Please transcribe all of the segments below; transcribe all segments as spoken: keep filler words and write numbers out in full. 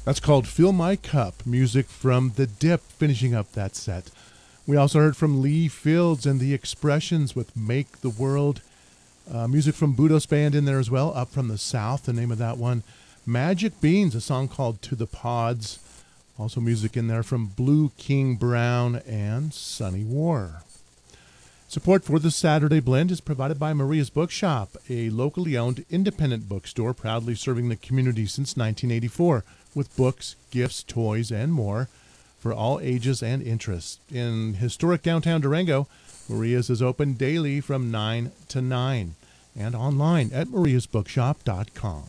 That's called Fill My Cup, music from The Dip, finishing up that set. We also heard from Lee Fields and The Expressions with Make the World. Uh, music from Budos Band in there as well, Up from the South, the name of that one. Magic Beans, a song called To the Pods. Also music in there from Blue King Brown and Sunny War. Support for the Saturday Blend is provided by Maria's Bookshop, a locally owned independent bookstore proudly serving the community since nineteen eighty-four with books, gifts, toys, and more for all ages and interests. In historic downtown Durango, Maria's is open daily from nine to nine and online at marias bookshop dot com.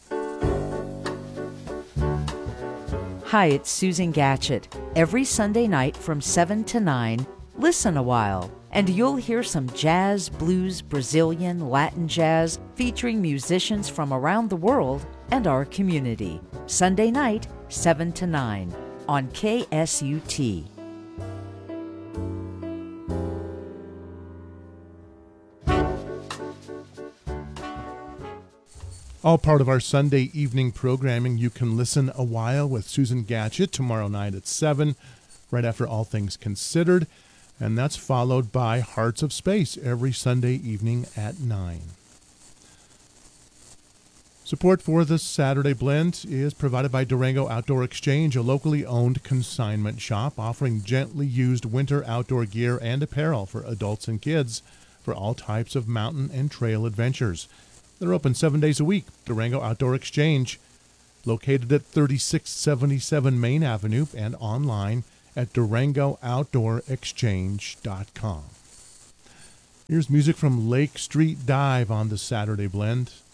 Hi, it's Susan Gatchett. Every Sunday night from seven to nine, listen a while, and you'll hear some jazz, blues, Brazilian, Latin jazz featuring musicians from around the world and our community. Sunday night, seven to nine on K S U T. All part of our Sunday evening programming. You can listen a while with Susan Gatchett tomorrow night at seven, right after All Things Considered. And that's followed by Hearts of Space every Sunday evening at nine. Support for the Saturday Blend is provided by Durango Outdoor Exchange, a locally owned consignment shop offering gently used winter outdoor gear and apparel for adults and kids for all types of mountain and trail adventures. They're open seven days a week. Durango Outdoor Exchange, located at thirty-six seventy-seven Main Avenue and online at durango outdoor exchange dot com. Here's music from Lake Street Dive on the Saturday Blend.